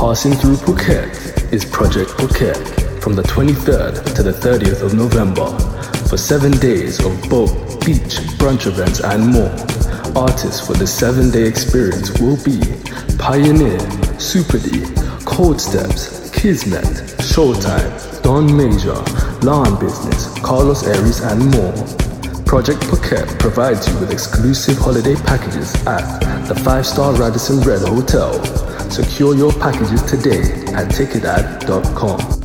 Passing through Phuket is Project Phuket from the 23rd to the 30th of November for 7 days of boat, beach, brunch events and more. Artists for the 7-day experience will be Pioneer, Super D, Cold Steps, Kismet, Showtime, Don Major, Lawn Business, Carlos Aries and more. Project Phuket provides you with exclusive holiday packages at the 5-star Radisson Red Hotel. Secure your packages today at ticketad.com.